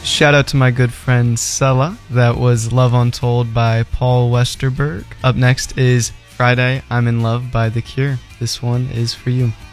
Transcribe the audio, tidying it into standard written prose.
Shout out to my good friend Sella. That was Love Untold by Paul Westerberg. Up next is Friday, I'm in Love by The Cure. This one is for you.